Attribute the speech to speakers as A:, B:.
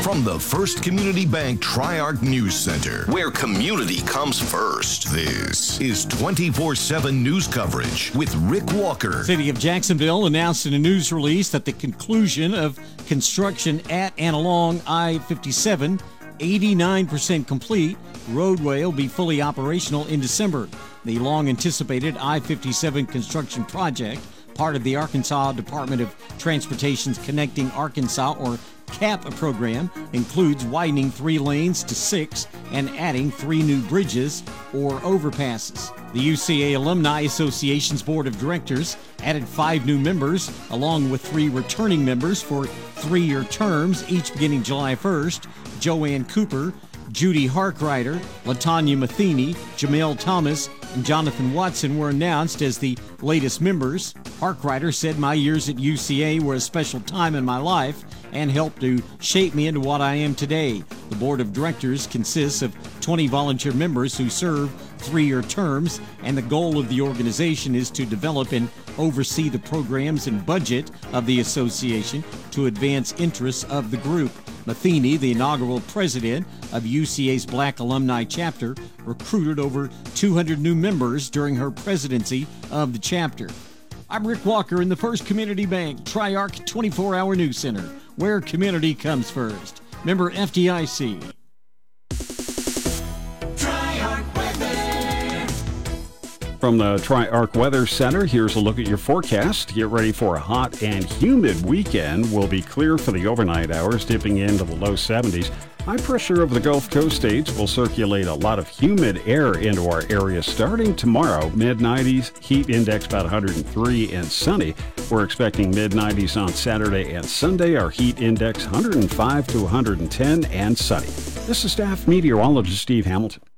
A: From the First Community Bank Tri-Arc News Center, where community comes first, this is 24/7 news coverage with Rick Walker.
B: City of Jacksonville announced in a news release that the conclusion of construction at and along I-57, 89% complete, roadway will be fully operational in December. The long-anticipated I-57 construction project, part of the Arkansas Department of Transportation's Connecting Arkansas, or CAP program, includes widening 3 lanes to 6 and adding 3 new bridges or overpasses. The UCA Alumni Association's Board of Directors added 5 new members, along with 3 returning members for 3-year terms, each beginning July 1st. Joanne Cooper, Judy Harkrider, LaTanya Matheny, Jamel Thomas, and Jonathan Watson were announced as the latest members. Harkrider said, "My years at UCA were a special time in my life and helped to shape me into what I am today." The board of directors consists of 20 volunteer members who serve 3-year terms, and the goal of the organization is to develop and oversee the programs and budget of the association to advance interests of the group. Matheny, the inaugural president of UCA's Black Alumni Chapter, recruited over 200 new members during her presidency of the chapter. I'm Rick Walker in the First Community Bank Tri-Arc 24-Hour News Center, where community comes first. Member FDIC.
C: From the Tri-Arc Weather Center, here's a look at your forecast. Get ready for a hot and humid weekend. Will be clear for the overnight hours, dipping into the low 70s. High pressure over the Gulf Coast states will circulate a lot of humid air into our area starting tomorrow. Mid-90s, heat index about 103 and sunny. We're expecting mid-90s on Saturday and Sunday. Our heat index 105 to 110 and sunny. This is staff meteorologist Steve Hamilton.